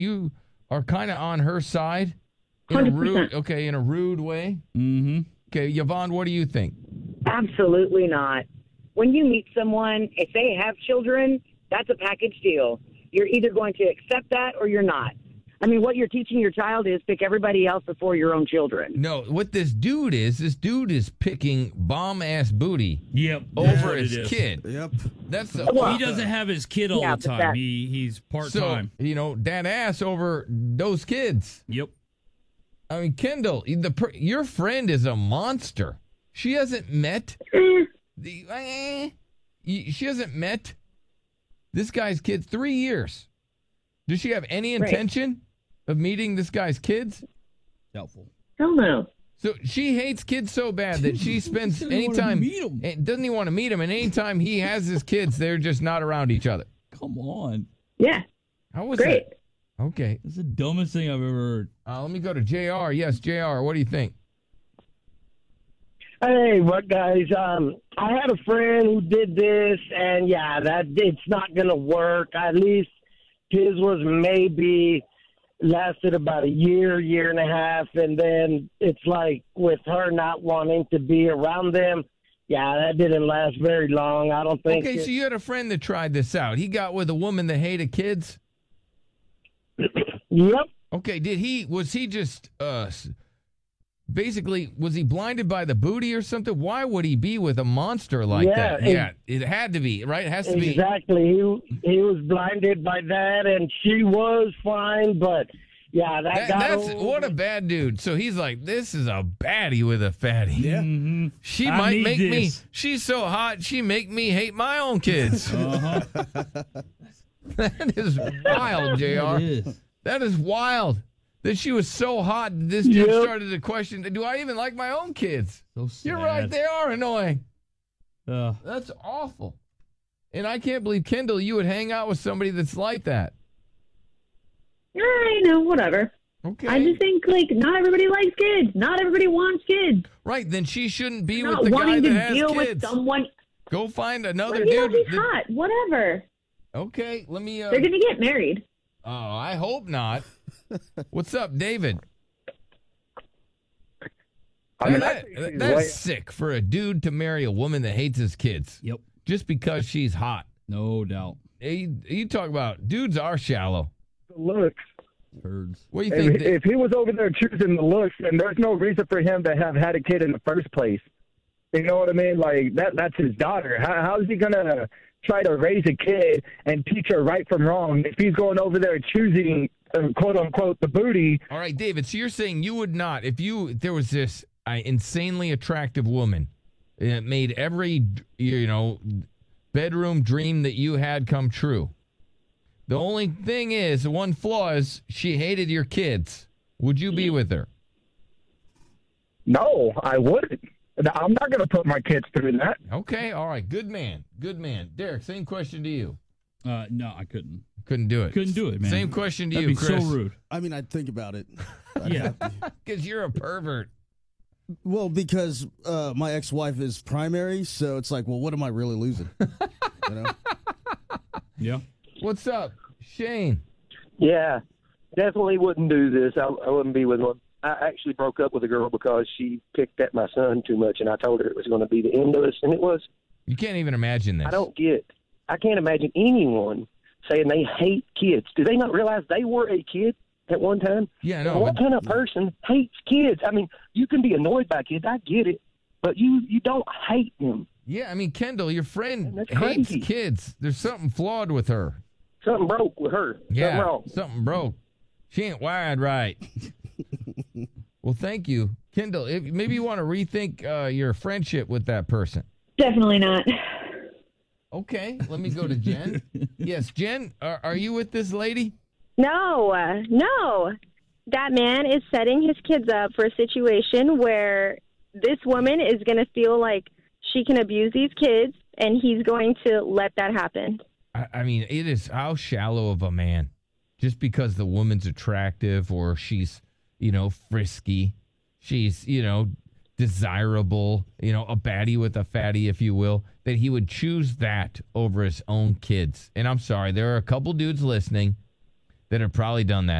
you are kind of on her side in 100%. in a rude way? Mm-hmm. Okay, Yvonne, what do you think? Absolutely not. When you meet someone, if they have children, that's a package deal. You're either going to accept that or you're not. I mean, what you're teaching your child is pick everybody else before your own children. No, what this dude is picking bomb-ass booty over his kid. Yep. That's He doesn't have his kid all the time. He's part-time. So, that ass over those kids. Yep. I mean, Kendall, your friend is a monster. She hasn't met she hasn't met this guy's kids 3 years. Does she have any intention of meeting this guy's kids? Doubtful. Hell no. So she hates kids so bad that she spends any time doesn't even want to meet him, and anytime he has his kids, they're just not around each other. Come on. Yeah. How was Great. that? Okay. That's the dumbest thing I've ever heard. Let me go to JR. Yes, JR, what do you think? Hey, what guys? I had a friend who did this, and it's not gonna work. At least his was maybe lasted about a year and a half, and then it's like with her not wanting to be around them. Yeah, that didn't last very long. I don't think. Okay, so you had a friend that tried this out. He got with a woman that hated kids. Yep. Okay, was he just basically, was he blinded by the booty or something? Why would he be with a monster like that? Yeah, it had to be, right? It has to be. Exactly. He was blinded by that, and she was fine, but that's what a bad dude. So he's like, this is a baddie with a fatty. Yeah. Mm-hmm. She might make me, she's so hot, she make me hate my own kids. Uh-huh. That is wild, JR. It is. That is wild. That she was so hot, this dude started to question, do I even like my own kids? So sad. You're right, they are annoying. That's awful. And I can't believe, Kendall, you would hang out with somebody that's like that. I know, whatever. Okay. I just think, not everybody likes kids. Not everybody wants kids. Right, then she shouldn't be Not with the guy wanting that to has deal kids. with someone. Go find another Well, you know, dude. he's hot. Whatever. Okay, let me... They're going to get married. Oh, I hope not. What's up, David? That's sick for a dude to marry a woman that hates his kids. Yep. Just because she's hot. No doubt. You talk about, dudes are shallow. The looks. Birds. What do you think? If he was over there choosing the looks, then there's no reason for him to have had a kid in the first place. You know what I mean? Like, that's his daughter. How is he going to try to raise a kid and teach her right from wrong if he's going over there choosing, quote unquote, the booty? All right, David, so you're saying you would not, if there was this insanely attractive woman that made every, bedroom dream that you had come true. The only thing is, the one flaw is she hated your kids. Would you be with her? No, I wouldn't. I'm not going to put my kids through that. Okay, all right. Good man. Good man. Derek, same question to you. No, I couldn't. Couldn't do it. Couldn't do it, man. Same question to That'd you, be Chris. so rude. I mean, I'd think about it. Yeah. Because you're a pervert. Well, because my ex-wife is primary, so it's like, well, what am I really losing? You know? Yeah. What's up, Shane? Yeah, definitely wouldn't do this. I wouldn't be with one. I actually broke up with a girl because she picked at my son too much, and I told her it was going to be the end of us, and it was. You can't even imagine this. I can't imagine anyone saying they hate kids. Do they not realize they were a kid at one time? Yeah, no. What kind of person hates kids? I mean, you can be annoyed by kids. I get it. But you don't hate them. Yeah, I mean, Kendall, your friend That's hates crazy. kids. There's something flawed with her. Something broke with her. Yeah, Something wrong. something broke. She ain't wired right. Well, thank you. Kendall, maybe you want to rethink your friendship with that person. Definitely not. Okay, let me go to Jen. Yes, Jen, are you with this lady? No. That man is setting his kids up for a situation where this woman is going to feel like she can abuse these kids, and he's going to let that happen. I mean, it is how shallow of a man. Just because the woman's attractive or she's, frisky, she's, desirable, a baddie with a fatty, if you will, that he would choose that over his own kids. And I'm sorry, there are a couple dudes listening that have probably done that.